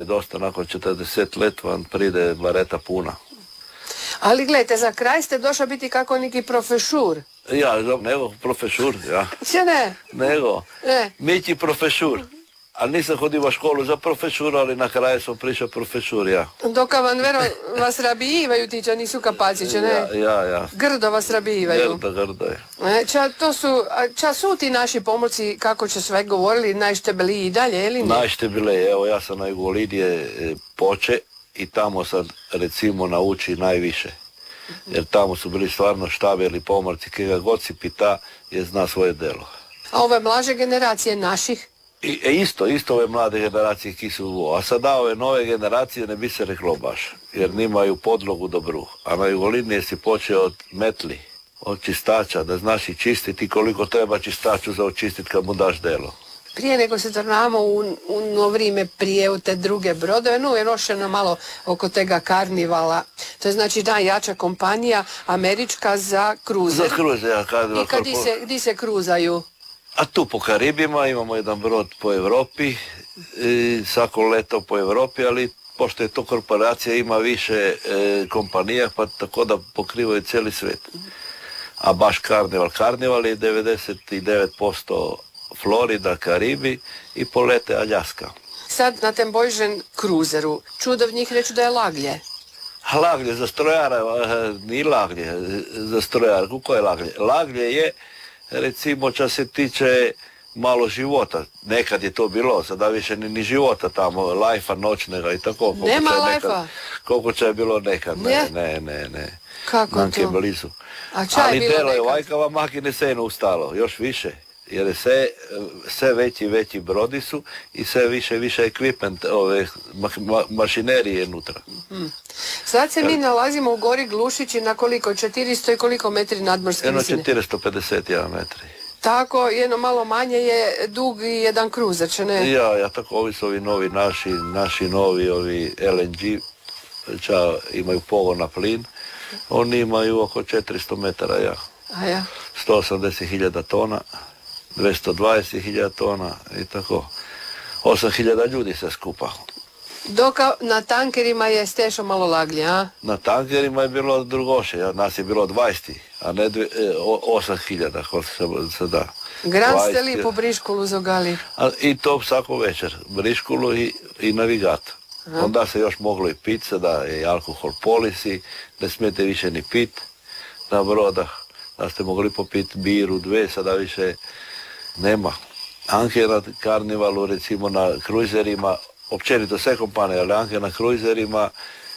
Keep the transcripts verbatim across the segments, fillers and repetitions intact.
dosta, nakon četrdeset let vam pride bareta puna. Ali gledajte, za kraj ste došli biti kako neki profesor. Ja, nego profesor, ja. Če ne? Nego, Ne. Miki profesor. Ali nisam hodio u školu za profesor, ali na kraju sam prišao profesor, ja. Doka vam vero vas rabijivaju ti, če nisu kapaci, če ne? Ja, ja, ja. Grdo vas rabijivaju. Grdo, grdo je. E, ča, to su, a, ča su ti naši pomorci, kako će sve govorili, najštebeliji i dalje, ili ne? Najštebeliji, evo ja sam na Jugolidije poče i tamo sad recimo nauči najviše. Jer tamo su bili stvarno štabeli pomorci, kega god si pita je zna svoje delo. A ove mlaže generacije naših? I, e, isto, isto ove mlade generacije ki su, a sada ove nove generacije ne bi se reklo baš, jer nimaju podlogu dobru. A na Jugolidije si počeo od metli, od čistača, da znaš i čistiti koliko treba čistaču za očistiti kad mu daš delo. Prije nego se tornamo u, u no vrijeme prije u te druge brodove, no je nošeno malo oko tega karnivala. To je znači najjača kompanija američka za kruzer. Za kruzer, ja. Karnival. I kad di se, di se kruzaju? A tu po Karibima imamo jedan brod po Europi, i svako leto po Europi, ali pošto je to korporacija ima više e, kompanija, pa tako da pokrivaju cijeli svijet. A baš Karnival. Karnival je devedeset devet posto Florida, Karibi i polete Aljaska. Sad na tem Božen kruzeru, čudo v njih reću da je laglje. Laglje za strojara, ni laglje za strojara. Kako je laglje? Laglje je, recimo, ča se tiče malo života. Nekad je to bilo, sada više ni, ni života tamo, lajfa noćnega i tako. Nema lajfa? Koliko će je bilo nekad, ne, ne, ne, ne. ne. Kako Nanke to? blizu. A ča je ali bilo delo je nekad? vajkava makine seno ustalo, još više. Jer je sve, sve veći i veći brodi su i sve više i više ekvipment, ove ma, ma, mašinerije unutra. Hmm. Sad se mi nalazimo u gori Glušići na koliko? četiristo i koliko metri nadmorske Jedno visine? četiristo pedeset jedan metri. Tako, jedno malo manje je dug i jedan kruzer, če ne? Ja, ja tako ovi su ovi novi naši, naši novi ovi L N G, ča imaju pogon na plin, oni imaju oko četiristo metara, ja. A ja? sto osamdeset hiljada tona, dvjesto dvadeset hiljada tona i tako. osam hiljada ljudi se skupa. Dok na tankerima je stešo malo laglje, a? Na tankerima je bilo drugoše, ja, nas je bilo dvadeset, a ne dve, e, osam hiljada, koliko se, se da. Gran ste li po Briškulu zogali? A, I to svako večer, Briškulu i, i navigator. Aha. Onda se još moglo i pit, sada je alkohol polisi, ne smijete više ni pit na brodah, da ste mogli popit biru, dve, sada više nema. Anke na Karnivalu, recimo na kruzerima, općenito sve kompanije, ali anke na kruzerima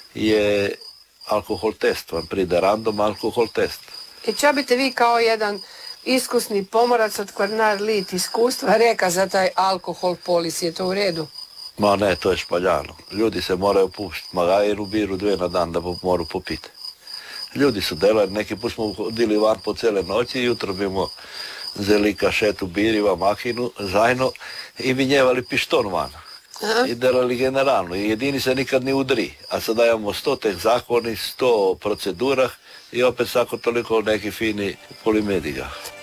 je alkohol test, vam pride random alkohol test. I ča biste vi kao jedan iskusni pomorac od Kvarnar lit iskustva reka za taj alkohol polis, je to u redu? Ma ne, to je špaljano. Ljudi se moraju puštiti, magajiru, biru, dve na dan da moru popiti. Ljudi su delali, neki put smo hodili van po cijele noći i jutro bimo zeli kašetu biriva, makinu, zajno i vinjevali pišton van. Aha. I delali generalno. I jedini se nikad ni udri. A sada imamo sto teh zakoni, sto procedurah i opet svako toliko neki fini polimediga.